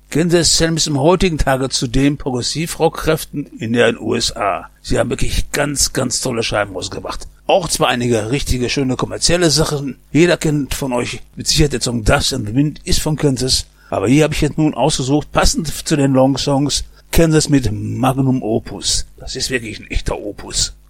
Kansas zählt bis zum heutigen Tage zu den Progressiv-Rock-Kräften in den USA. Sie haben wirklich ganz, ganz tolle Scheiben rausgebracht. Auch zwar einige richtige, schöne kommerzielle Sachen. Jeder kennt von euch mit Sicherheit der Song Dust in the Wind ist von Kansas. Aber hier habe ich jetzt nun ausgesucht, passend zu den Long Songs, Kansas mit Magnum Opus. Das ist wirklich ein echter Opus.